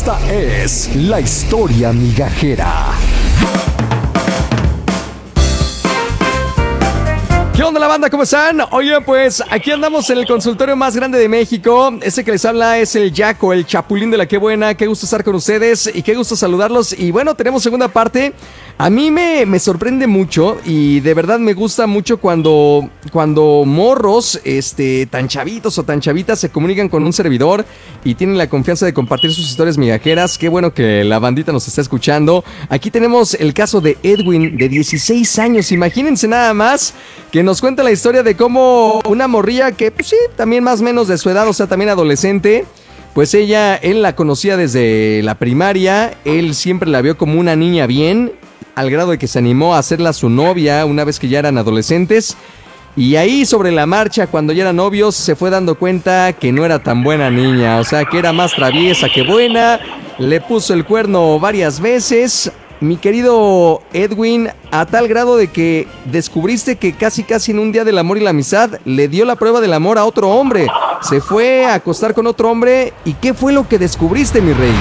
Esta es la historia migajera. ¿Qué onda la banda? ¿Cómo están? Oye, pues aquí andamos en el consultorio más grande de México. Ese que les habla es el Jaco, el Chapulín de la Qué Buena. Qué gusto estar con ustedes y qué gusto saludarlos. Y bueno, tenemos segunda parte. A mí me sorprende mucho y de verdad me gusta mucho cuando morros tan chavitos o tan chavitas se comunican con un servidor y tienen la confianza de compartir sus historias migajeras. Qué bueno que la bandita nos está escuchando. Aquí tenemos el caso de Edwin, de 16 años. Imagínense nada más que nos cuenta la historia de cómo una morrilla que, pues sí, también más o menos de su edad, o sea, también adolescente, pues él la conocía desde la primaria, él siempre la vio como una niña bien, al grado de que se animó a hacerla su novia una vez que ya eran adolescentes. Y ahí sobre la marcha, cuando ya eran novios, se fue dando cuenta que no era tan buena niña, o sea, que era más traviesa que buena, le puso el cuerno varias veces. Mi querido Edwin, a tal grado de que descubriste que casi en un día del amor y la amistad le dio la prueba del amor a otro hombre. Se fue a acostar con otro hombre. ¿Y qué fue lo que descubriste, mi rey?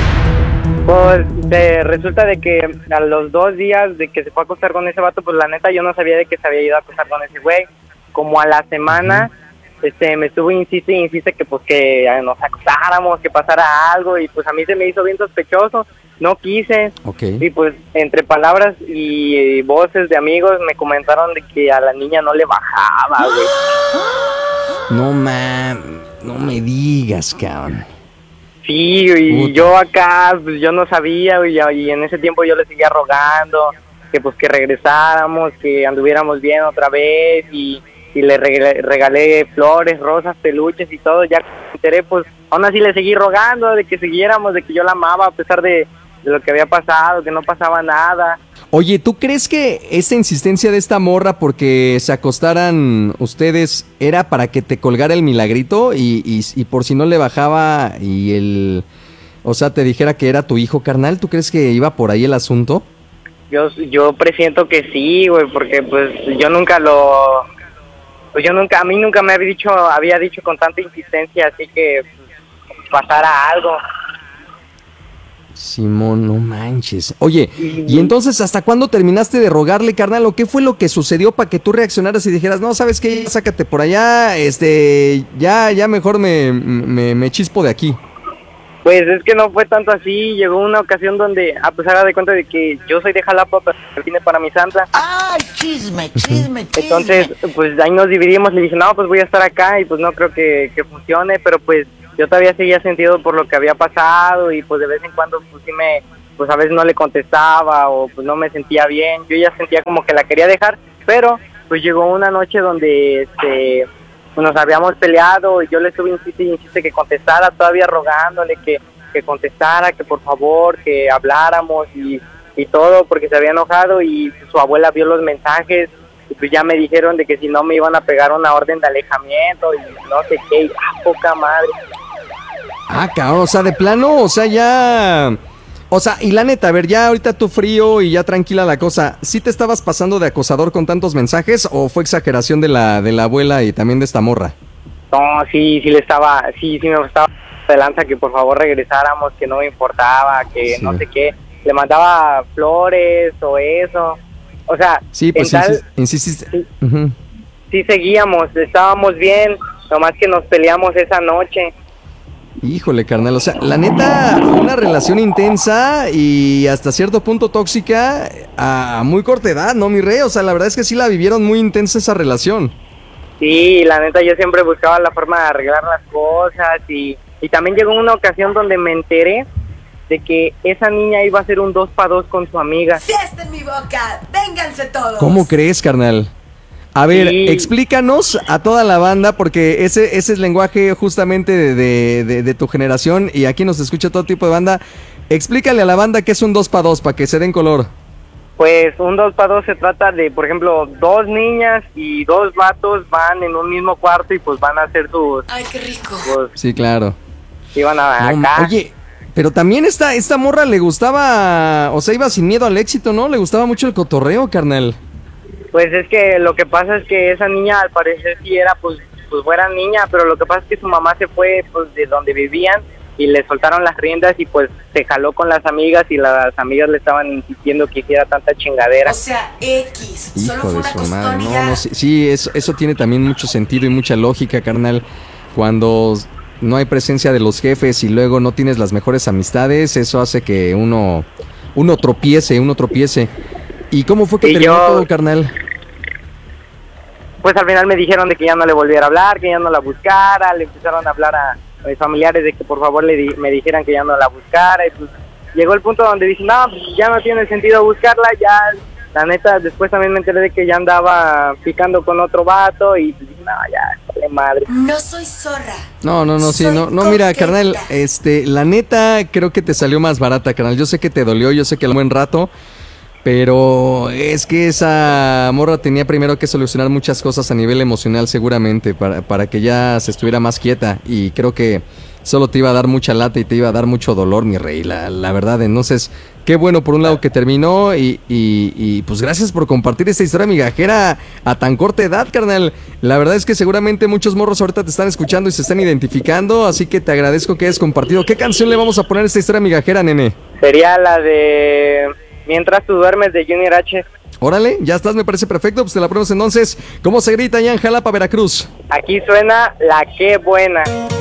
Pues resulta de que a los 2 días de que se fue a acostar con ese vato, pues la neta yo no sabía de que se había ido a acostar con ese güey. Como a la semana, me estuvo insiste que pues que nos acostáramos, que pasara algo, y pues a mí se me hizo bien sospechoso. No quise, y pues entre palabras y voces de amigos me comentaron de que a la niña no le bajaba, güey. No me digas, cabrón. Sí, y yo acá, pues yo no sabía, güey, y en ese tiempo yo le seguía rogando que pues que regresáramos, que anduviéramos bien otra vez, y le regalé flores, rosas, peluches y todo. Ya que me enteré, pues aún así le seguí rogando de que siguiéramos, de que yo la amaba a pesar de lo que había pasado, que no pasaba nada. Oye, ¿tú crees que esta insistencia de esta morra porque se acostaran ustedes era para que te colgara el milagrito y por si no le bajaba o sea, te dijera que era tu hijo, carnal? ¿Tú crees que iba por ahí el asunto? Yo presiento que sí, güey, porque pues a mí nunca me había dicho con tanta insistencia así que pasara algo. Simón, no manches. Oye, ¿y entonces hasta cuándo terminaste de rogarle, carnal? ¿O qué fue lo que sucedió para que tú reaccionaras y dijeras, no, ¿sabes qué? Sácate por allá, ya mejor me chispo de aquí? Pues es que no fue tanto así. Llegó una ocasión donde, a pesar de cuenta de que yo soy de Jalapa, pero vine para mi santa. ¡Ay, chisme! Entonces, pues ahí nos dividimos. Le dije, no, pues voy a estar acá y pues no creo que funcione, pero pues yo todavía seguía sentido por lo que había pasado, y pues de vez en cuando pues sí pues a veces no le contestaba o pues no me sentía bien. Yo ya sentía como que la quería dejar, pero pues llegó una noche donde nos habíamos peleado y yo le estuve insiste que contestara, todavía rogándole que contestara, que por favor, que habláramos y todo, porque se había enojado, y su abuela vio los mensajes y pues ya me dijeron de que si no me iban a pegar una orden de alejamiento y no sé qué. Poca madre. Ah, cabrón, o sea, de plano, o sea, ya... O sea, y la neta, a ver, ya ahorita tú frío y ya tranquila la cosa, ¿sí te estabas pasando de acosador con tantos mensajes o fue exageración de la abuela y también de esta morra? No, sí me estaba de lanza que por favor regresáramos, que no me importaba, que sí. No sé qué, le mandaba flores o eso, o sea... Sí, pues insististe. Sí, sí seguíamos, estábamos bien, nomás que nos peleamos esa noche. Híjole, carnal, o sea, la neta, una relación intensa y hasta cierto punto tóxica a muy corta edad, ¿no, mi rey? O sea, la verdad es que sí la vivieron muy intensa esa relación. Sí, la neta, yo siempre buscaba la forma de arreglar las cosas, y también llegó una ocasión donde me enteré de que esa niña iba a hacer un 2 para 2 con su amiga. ¡Fiesta en mi boca! ¡Vénganse todos! ¿Cómo crees, carnal? A ver, sí. Explícanos a toda la banda, porque ese es el lenguaje justamente de tu generación, y aquí nos escucha todo tipo de banda. Explícale a la banda qué es un 2 para 2 para que se den color. Pues un 2 para 2 se trata de, por ejemplo, 2 niñas y 2 vatos van en un mismo cuarto y pues van a hacer sus... ¡Ay, qué rico! Pues, sí, claro. Iban a acá. Oye, pero también esta morra le gustaba, o sea, iba sin miedo al éxito, ¿no? Le gustaba mucho el cotorreo, carnal. Pues es que lo que pasa es que esa niña al parecer sí era, pues buena niña, pero lo que pasa es que su mamá se fue pues de donde vivían y le soltaron las riendas y pues se jaló con las amigas y las amigas le estaban insistiendo que hiciera tanta chingadera. O sea, X. Solo Hijo fue de una su costón madre. y No, ya. no, sí, sí, eso tiene también mucho sentido y mucha lógica, carnal. Cuando no hay presencia de los jefes y luego no tienes las mejores amistades, eso hace que uno tropiece. ¿Y cómo fue que Y terminó yo- todo, carnal? Pues al final me dijeron de que ya no le volviera a hablar, que ya no la buscara, le empezaron a hablar a mis familiares de que por favor me dijeran que ya no la buscara, y pues llegó el punto donde dije, no, pues ya no tiene sentido buscarla, ya, la neta, después también me enteré de que ya andaba picando con otro vato, y pues dije, no, ya, vale madre. No soy zorra. No, sí, Soy no, mira, coqueta. carnal, la neta creo que te salió más barata, carnal. Yo sé que te dolió, yo sé que al buen rato, pero es que esa morra tenía primero que solucionar muchas cosas a nivel emocional seguramente para que ya se estuviera más quieta y creo que solo te iba a dar mucha lata y te iba a dar mucho dolor, mi rey, la verdad. Entonces, qué bueno por un lado que terminó y pues gracias por compartir esta historia migajera a tan corta edad, carnal. La verdad es que seguramente muchos morros ahorita te están escuchando y se están identificando, así que te agradezco que hayas compartido. ¿Qué canción le vamos a poner a esta historia migajera, nene? Sería la de Mientras tú duermes de Junior H. Órale, ya estás, me parece perfecto, pues te la ponemos entonces. ¿Cómo se grita allá en Jalapa, Veracruz? Aquí suena La Qué Buena.